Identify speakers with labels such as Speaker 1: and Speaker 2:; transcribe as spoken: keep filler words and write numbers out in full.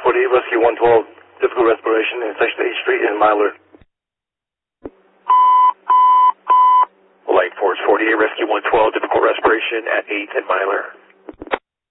Speaker 1: forty-eight, Rescue one twelve, difficult respiration, intersection eighth Street in Myler. Light Force forty-eight, Rescue one twelve, difficult respiration at eighth and Myler.